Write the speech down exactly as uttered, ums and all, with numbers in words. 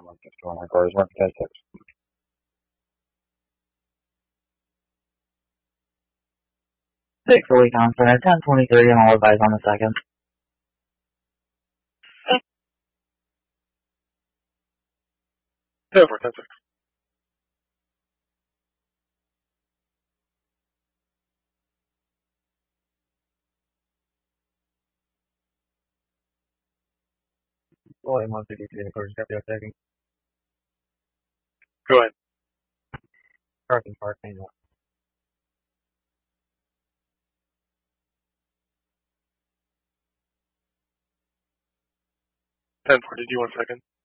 on our cars, mark ten six. Six fully confident, ten twenty-three, and all advise on the second. Over, ten six. William one fifty-three, the cars, Scorpio taking. Go ahead. Parking park, manual. ten forty, do you one second?